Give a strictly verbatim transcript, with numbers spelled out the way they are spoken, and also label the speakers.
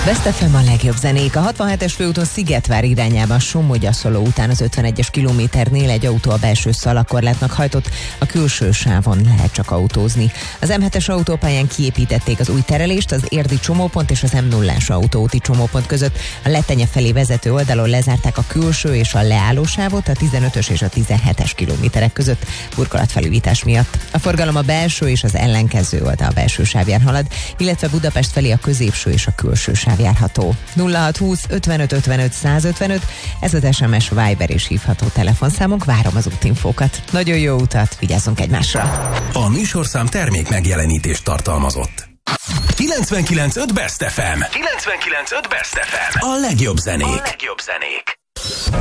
Speaker 1: Best ef em a legjobb zenék. A hatvanhetes főúton Szigetvár irányában Somogy-Aszoló után az ötvenegyes kilométernél egy autó a belső szalakorlátnak hajtott, a külső sávon lehet csak autózni. Az em hetes autópályán kiépítették az új terelést, az érdi csomópont és az em nullás autóúti csomópont között. A Letenye felé vezető oldalon lezárták a külső és a leállósávot a tizenötös és a tizenhetes kilométerek között burkolatfelújítás miatt. A forgalom a belső és az ellenkező oldal belső sávján halad, illetve Budapest felé a középső és a külső sáv járható. nulla hat húsz ötvenöt ötvenöt százötvenöt, ez az es em es, Viber és hívható telefonszámunk, várom az útinfókat. Nagyon jó utat, vigyázzunk egymásra!
Speaker 2: A műsorszám termék megjelenítést tartalmazott. kilencvenkilenc pont öt Best ef em. kilencvenkilenc pont öt Best ef em. A legjobb zenék. A legjobb zenék.